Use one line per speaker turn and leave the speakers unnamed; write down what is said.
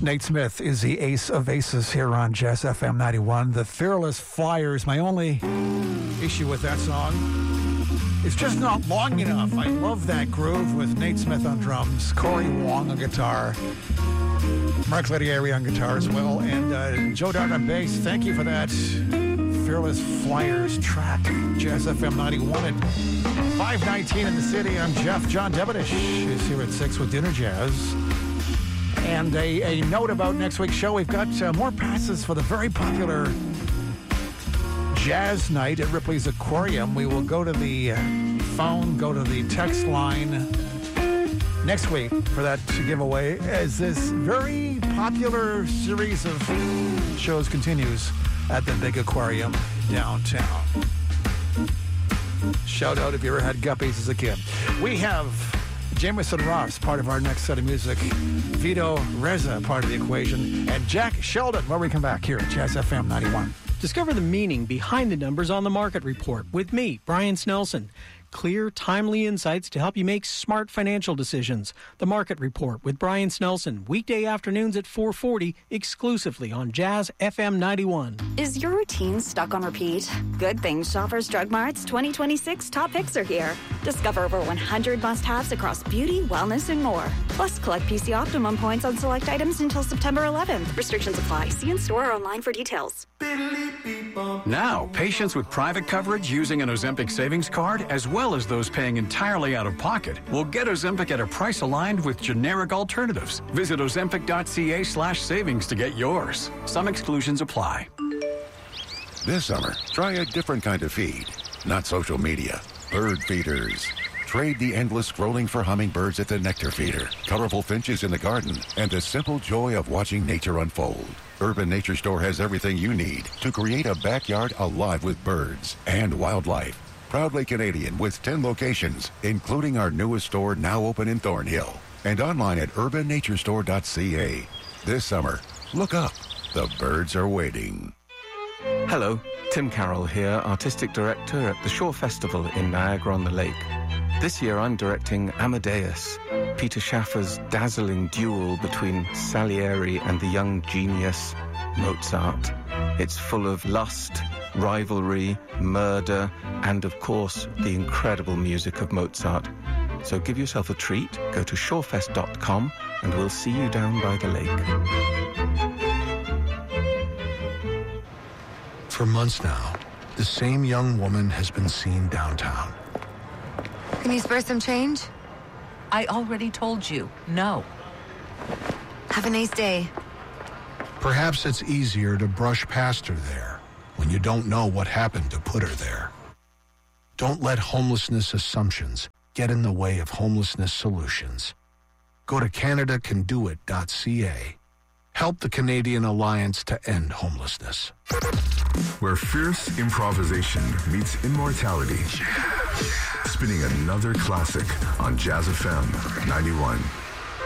Nate Smith is the ace of aces here on Jazz FM 91. The Fearless Flyers. My only issue with that song is just not long enough. I love that groove with Nate Smith on drums, Corey Wong on guitar, Mark Lettieri on guitar as well, and Joe Dart on bass. Thank you for that Fearless Flyers track. Jazz FM 91 at 5:19 in the city. I'm Jeff. John Debitish is here at 6 with Dinner Jazz. And a note about next week's show. We've got more passes for the very popular Jazz Night at Ripley's Aquarium. We will go to the phone, go to the text line next week for that giveaway as this very popular series of shows continues at the big aquarium downtown. Shout out if you ever had guppies as a kid. We have Jameson Ross, part of our next set of music. Vito Reza, part of the equation. And Jack Sheldon, when we come back here at Jazz FM 91.
Discover the meaning behind the numbers on the Market Report with me, Brian Snelson. Clear, timely insights to help you make smart financial decisions. The Market Report with Brian Snelson, weekday afternoons at 4:40, exclusively on Jazz FM 91.
Is your routine stuck on repeat? Good thing Shoppers Drug Mart's 2026 top picks are here. Discover over 100 must-haves across beauty, wellness, and more. Plus, collect PC Optimum points on select items until September 11th. Restrictions apply. See in-store or online for details.
Now, patients with private coverage using an Ozempic savings card, as well as those paying entirely out of pocket, will get Ozempic at a price aligned with generic alternatives. Visit ozempic.ca/savings to get yours. Some exclusions apply.
This summer, try a different kind of feed. Not social media. Bird feeders. Trade the endless scrolling for hummingbirds at the nectar feeder, colorful finches in the garden, and the simple joy of watching nature unfold. Urban Nature Store has everything you need to create a backyard alive with birds and wildlife. Proudly Canadian with 10 locations, including our newest store now open in Thornhill. And online at urbannaturestore.ca. This summer, look up. The birds are waiting.
Hello, Tim Carroll here, Artistic Director at the Shore Festival in Niagara-on-the-Lake. This year I'm directing Amadeus, Peter Schaffer's dazzling duel between Salieri and the young genius Mozart. It's full of lust, rivalry, murder, and of course, the incredible music of Mozart. So give yourself a treat, go to shorefest.com, and we'll see you down by the lake.
For months now, the same young woman has been seen downtown.
Can you spare some change?
I already told you, no.
Have a nice day.
Perhaps it's easier to brush past her there when you don't know what happened to put her there. Don't let homelessness assumptions get in the way of homelessness solutions. Go to CanadaCanDoIt.ca. Help the Canadian Alliance to End Homelessness.
Where fierce improvisation meets immortality. Spinning another classic on Jazz FM 91.